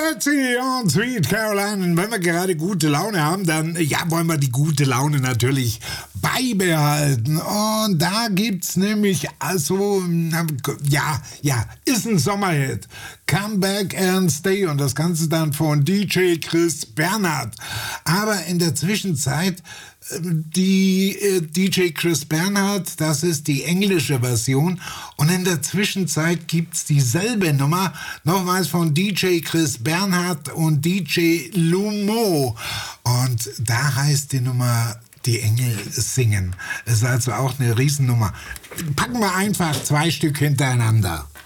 Ötzi und Sweet Caroline. Und wenn wir gerade gute Laune haben, dann wollen wir die gute Laune natürlich beibehalten. Und da gibt's nämlich ist ein Sommerhit. Come Back and Stay. Und das Ganze dann von DJ Chris Bernhard. Aber in der Zwischenzeit die DJ Chris Bernhard, das ist die englische Version. Und in der Zwischenzeit gibt's dieselbe Nummer, nochmals von DJ Chris Bernhard und DJ Lumo. Und da heißt die Nummer Die Engel singen. Ist also auch eine Riesennummer. Packen wir einfach 2 Stück hintereinander.